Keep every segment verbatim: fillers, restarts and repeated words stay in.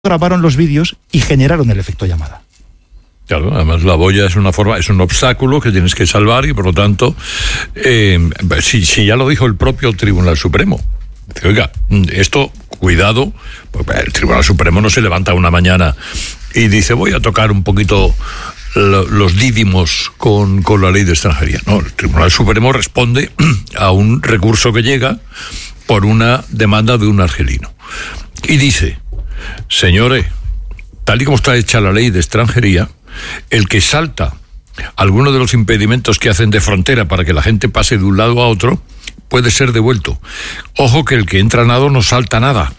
grabaron los vídeos y generaron el efecto llamada. Claro, además la boya es una forma, es un obstáculo que tienes que salvar y por lo tanto, eh, si, si ya lo dijo el propio Tribunal Supremo, dice, oiga, esto, cuidado, porque el Tribunal Supremo no se levanta una mañana y dice voy a tocar un poquito lo, los dídimos con, con la ley de extranjería. No, el Tribunal Supremo responde a un recurso que llega por una demanda de un argelino y dice, señores, tal y como está hecha la ley de extranjería, el que salta alguno de los impedimentos que hacen de frontera para que la gente pase de un lado a otro puede ser devuelto. Ojo que el que entra a nado no salta nada,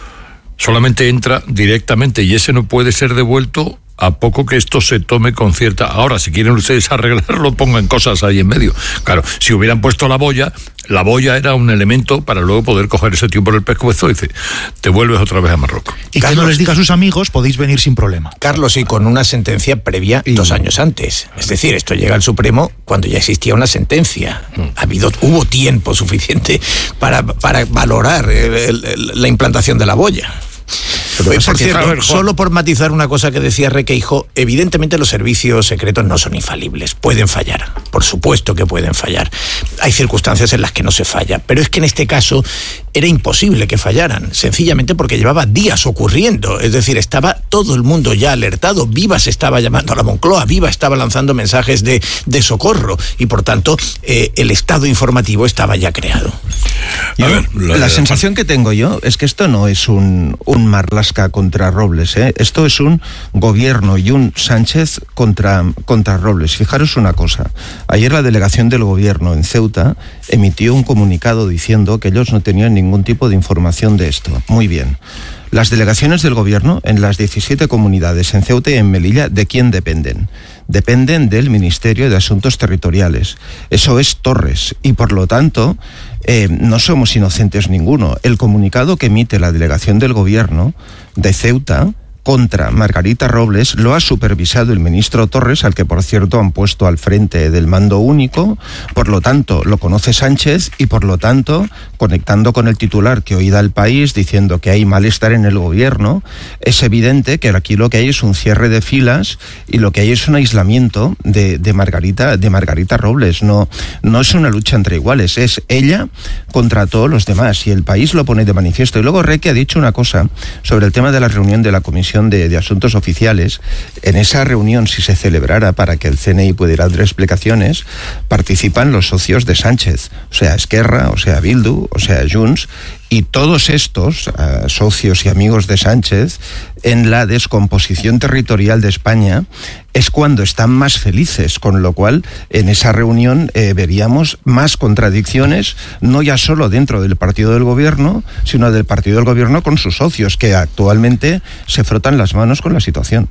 solamente entra directamente y ese no puede ser devuelto a poco que esto se tome con cierta... Ahora, si quieren ustedes arreglarlo, pongan cosas ahí en medio. Claro, si hubieran puesto la boya, la boya era un elemento para luego poder coger ese tío por el pescuezo y dice, te vuelves otra vez a Marruecos. Y Carlos, que no les diga a sus amigos, podéis venir sin problema. Carlos, y con una sentencia previa y... dos años antes. Es decir, esto llega al Supremo cuando ya existía una sentencia. Ha habido, hubo tiempo suficiente para, para valorar el, el, la implantación de la boya. Pero por cierto, ver, solo por matizar una cosa que decía Requeijo, evidentemente los servicios secretos no son infalibles, pueden fallar, por supuesto que pueden fallar. Hay circunstancias en las que no se falla, pero es que en este caso era imposible que fallaran, sencillamente porque llevaba días ocurriendo, es decir, estaba todo el mundo ya alertado, Vivas estaba llamando a la Moncloa, Vivas estaba lanzando mensajes de, de socorro y por tanto eh, el estado informativo estaba ya creado. Yo, a ver, la, la sensación que tengo yo es que esto no es un, un Marlaska contra Robles, ¿eh? Esto es un gobierno y un Sánchez contra, contra Robles. Fijaros una cosa, ayer la delegación del gobierno en Ceuta emitió un comunicado diciendo que ellos no tenían ningún tipo de información de esto. Muy bien. Las delegaciones del gobierno en las diecisiete comunidades en Ceuta y en Melilla, ¿de quién dependen? Dependen del Ministerio de Asuntos Territoriales. Eso es Torres y por lo tanto eh, no somos inocentes ninguno. El comunicado que emite la delegación del gobierno de Ceuta contra Margarita Robles lo ha supervisado el ministro Torres, al que por cierto han puesto al frente del mando único, por lo tanto lo conoce Sánchez y por lo tanto, conectando con el titular que hoy da El País diciendo que hay malestar en el gobierno, es evidente que aquí lo que hay es un cierre de filas y lo que hay es un aislamiento de, de Margarita de Margarita Robles. No, no es una lucha entre iguales, es ella contra todos los demás y El País lo pone de manifiesto. Y luego Reque ha dicho una cosa sobre el tema de la reunión de la Comisión De, de Asuntos Oficiales. En esa reunión, si se celebrara para que el C N I pudiera dar explicaciones, participan los socios de Sánchez, o sea, Esquerra, o sea, Bildu, o sea, Junts, y todos estos uh, socios y amigos de Sánchez, en la descomposición territorial de España, es cuando están más felices, con lo cual en esa reunión eh, veríamos más contradicciones, no ya solo dentro del partido del gobierno, sino del partido del gobierno con sus socios, que actualmente se frotan las manos con la situación.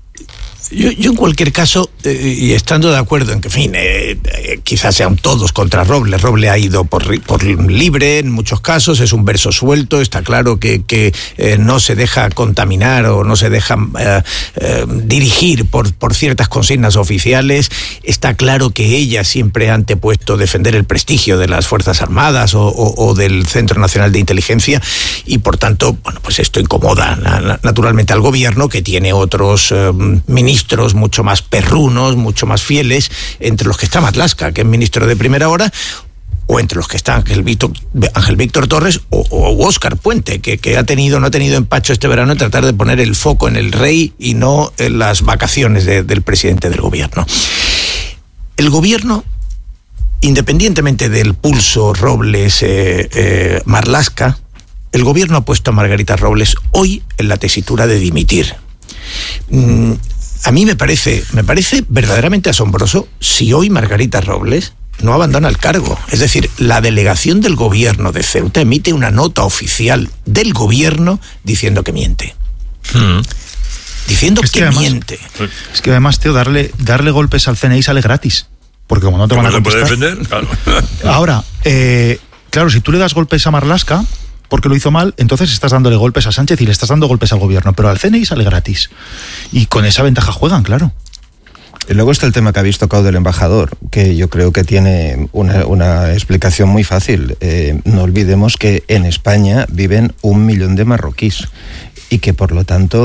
Yo, yo en cualquier caso, eh, y estando de acuerdo en que, en fin, eh, eh, quizás sean todos contra Robles, Robles ha ido por, por libre en muchos casos, es un verso suelto, está claro que, que eh, no se deja contaminar o no se deja eh, eh, dirigir por, por ciertas consignas oficiales, está claro que ella siempre ha antepuesto defender el prestigio de las Fuerzas Armadas o, o, o del Centro Nacional de Inteligencia y por tanto, bueno, pues esto incomoda na, naturalmente al gobierno que tiene otros eh, ministros ministros mucho más perrunos, mucho más fieles, entre los que está Marlaska, que es ministro de primera hora, o entre los que está Ángel Víctor, Ángel Víctor Torres o, o Óscar Puente, que, que ha tenido, no ha tenido empacho este verano en tratar de poner el foco en el rey y no en las vacaciones de, del presidente del gobierno. El gobierno, independientemente del pulso Robles eh, eh, Marlaska, el gobierno ha puesto a Margarita Robles hoy en la tesitura de dimitir. Mm, A mí me parece, me parece verdaderamente asombroso si hoy Margarita Robles no abandona el cargo. Es decir, la delegación del gobierno de Ceuta emite una nota oficial del gobierno diciendo que miente. Hmm. Diciendo es que, que además, miente. Es que además, Teo, darle, darle golpes al C N I sale gratis. Porque como no te van a contestar... ¿Puede defender? Claro. Ahora, eh, claro, si tú le das golpes a Marlaska porque lo hizo mal, entonces estás dándole golpes a Sánchez y le estás dando golpes al gobierno, pero al C N I sale gratis. Y con esa ventaja juegan, claro. Y luego está el tema que habéis tocado del embajador, que yo creo que tiene una, una explicación muy fácil. Eh, no olvidemos que en España viven un millón de marroquíes. y que por lo tanto